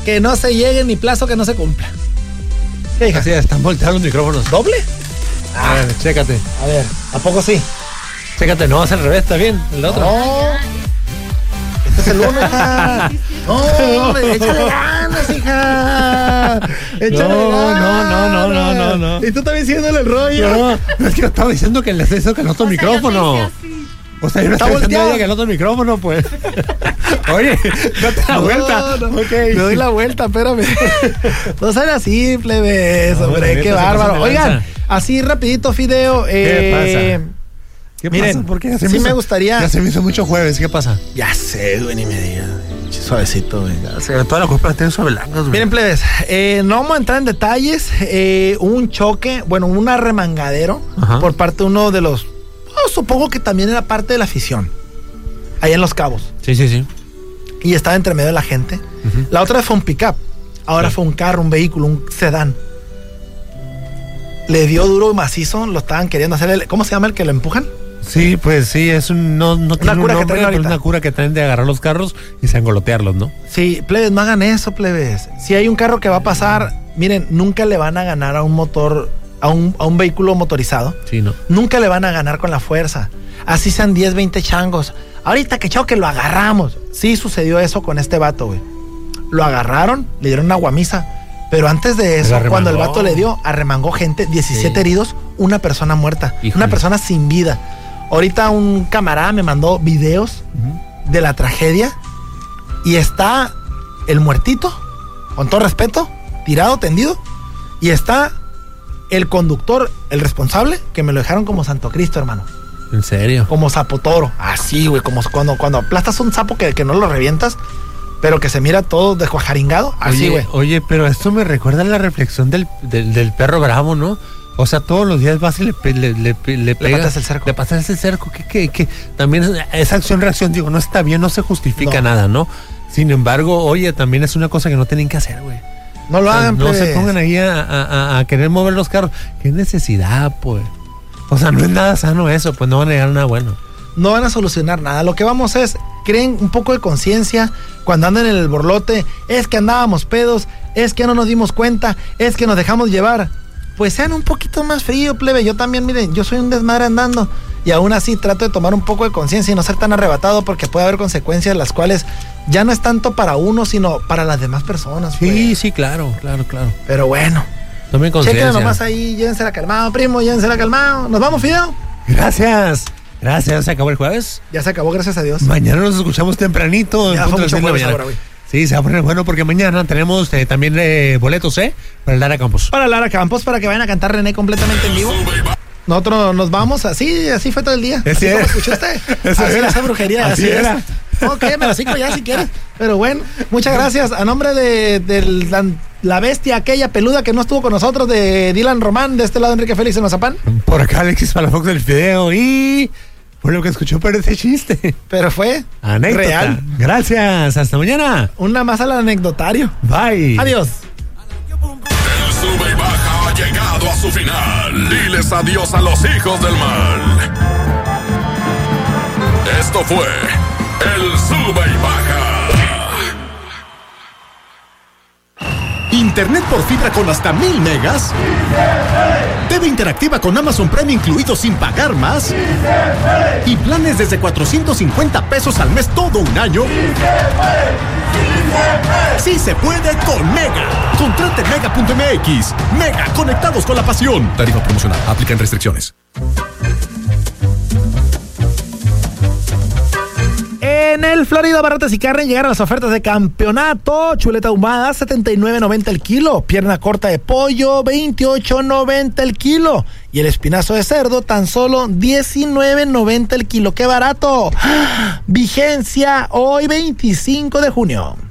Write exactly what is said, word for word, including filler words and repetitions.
que no se llegue ni plazo que no se cumpla. ¿Qué hija? Así están volteando los micrófonos. ¿Doble? A ver, chécate. A ver, ¿a poco sí? Chécate, no, es al revés, está bien. El otro. No. Este es el uno, hija. No, hombre, échale ganas, hija. Échale No, ganas. no, no, no, no, no. Y tú también diciéndole el rollo. No, no, es que yo estaba diciendo que le haces eso que el otro O sea, micrófono. yo te hice así. O sea, yo no Está estoy diciendo volteado. a ella que el otro micrófono, pues. Oye, date la No, vuelta. no, Ok. Me doy la vuelta, espérame. No sean así, plebes, No, hombre, neta, qué se bárbaro. pasan de Oigan, lanza. así rapidito, Fideo. ¿Qué Eh, pasa? ¿Qué Miren, pasa? ¿Por qué? Ya se sí hizo- me gustaría- Ya se me hizo mucho jueves, ¿qué pasa? Ya sé, güey, ni me digas. Suavecito, güey. O sea, toda la culpa la tienen sobre blancos, güey. Miren, plebes, eh, no vamos a entrar en detalles. Eh, un choque, bueno, un arremangadero Ajá. por parte de uno de los. Oh, supongo que también era parte de la afición. Allá en Los Cabos. Sí, sí, sí. Y estaba entre medio de la gente. Ujú. La otra vez fue un pick-up. Ahora Sí. fue un carro, un vehículo, un sedán. Le dio duro y macizo. Lo estaban queriendo hacer. ¿Cómo se llama el que lo empujan? Sí, pues sí, es un. No, no tiene cura un que nombre, traen pero es ahorita. una cura que traen de agarrar los carros y se angolotearlos, ¿no? Sí, plebes, no hagan eso, plebes. Si hay un carro que va a pasar, miren, nunca le van a ganar a un motor, a un, a un vehículo motorizado. Sí, no. Nunca le van a ganar con la fuerza. Así sean diez, veinte changos. Ahorita que choque lo agarramos. Sí sucedió eso con este vato, güey. Lo agarraron, le dieron una guamisa. Pero antes de eso, arremangó. cuando el vato le dio, arremangó gente, diecisiete Sí. heridos, una persona muerta, Híjole. una persona sin vida. Ahorita un camarada me mandó videos Ujú. de la tragedia y está el muertito, con todo respeto, tirado, tendido, y está el conductor, el responsable, que me lo dejaron como Santo Cristo, hermano. ¿En serio? Como sapotoro. Así, güey, como cuando, cuando aplastas un sapo que, que no lo revientas, pero que se mira todo descuajaringado. Así, Oye, güey. oye, pero esto me recuerda a la reflexión del, del, del perro bravo, ¿no? O sea, todos los días vas y le, pe- le, le, pe- le pegas. pateas el cerco. Le pateas el cerco. Que, que, que también es- esa acción-reacción, digo, no está bien, no se justifica No. nada, ¿no? Sin embargo, oye, también es una cosa que no tienen que hacer, güey. No lo O sea, hagan, no se plebes. pongan ahí a, a- a- a querer mover los carros. ¿Qué necesidad, pues? O sea, no es nada sano eso, pues no van a llegar a nada bueno. No van a solucionar nada. Lo que vamos es, creen un poco de conciencia cuando andan en el borlote. Es que andábamos pedos, es que no nos dimos cuenta, es que nos dejamos llevar. Pues sean un poquito más frío, plebe. Yo también, miren, yo soy un desmadre andando. Y aún así trato de tomar un poco de conciencia y no ser tan arrebatado porque puede haber consecuencias las cuales ya no es tanto para uno, sino para las demás personas. Sí, pues. sí, claro, claro, claro. Pero bueno, Tomen chequen conciencia. nomás ahí, llévensela calmado, primo, llévensela calmado. ¿Nos vamos, Fideo? Gracias. Gracias, se acabó el jueves. Ya se acabó, gracias a Dios. Mañana nos escuchamos tempranito. Ya en punto fue de las mucho seis de la jueves mañana. ahora, güey. Sí, se va a poner bueno porque mañana tenemos eh, también eh, boletos, ¿eh? Para el Lara Campos. Para Lara Campos, para que vayan a cantar René completamente en vivo. Nosotros nos vamos así, así fue todo el día. Ese Así era. como escuchó usted. Ese así era. esa brujería, así, Así es. era. Ok, me lo sigo ya si quieres. Pero bueno, muchas gracias. A nombre de, de la, la bestia aquella peluda que no estuvo con nosotros, de Dylan Román, de este lado Enrique Félix en Mazapán. Por acá Alexis Palafox del Fideo y por lo que escuchó parece chiste. Pero fue Anécdota. real. Gracias, hasta mañana. Una más al anecdotario. Bye. Adiós. El sube y baja ha llegado a su final. Diles adiós a los hijos del mal. Esto fue el sube y baja. Internet por fibra con hasta mil megas. T V interactiva con Amazon Prime incluido sin pagar más. Y planes desde cuatrocientos cincuenta pesos al mes todo un año. Sí se puede con Mega. Contrate mega punto m x. Mega, conectados con la pasión. Tarifa promocional. Aplican restricciones. En el Florida Barrotes y Carne llegaron las ofertas de campeonato. Chuleta ahumada, setenta y nueve noventa el kilo. Pierna corta de pollo, veintiocho noventa el kilo. Y el espinazo de cerdo, tan solo diecinueve noventa el kilo. ¡Qué barato! ¡Ah! Vigencia hoy veinticinco de junio.